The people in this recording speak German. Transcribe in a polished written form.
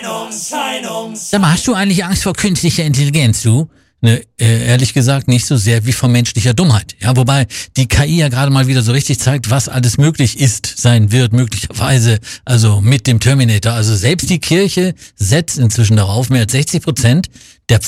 Sag mal, hast du eigentlich Angst vor künstlicher Intelligenz, du? Ne, ehrlich gesagt nicht so sehr wie vor menschlicher Dummheit. Ja, wobei die KI ja gerade mal wieder so richtig zeigt, was alles möglich ist, sein wird, möglicherweise, also mit dem Terminator. Also selbst die Kirche setzt inzwischen darauf, mehr als 60% der